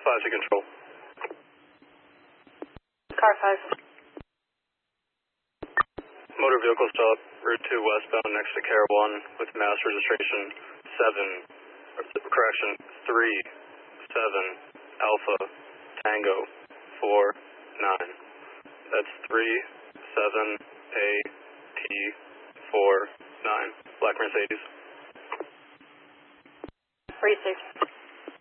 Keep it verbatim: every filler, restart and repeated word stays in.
five to control. Car five. Motor vehicle stop, Route two westbound next to Care one with mass registration seven, correction, three, seven, Alpha, Tango, four, nine. That's three, seven, A, T, four, nine. Black Mercedes. Three six.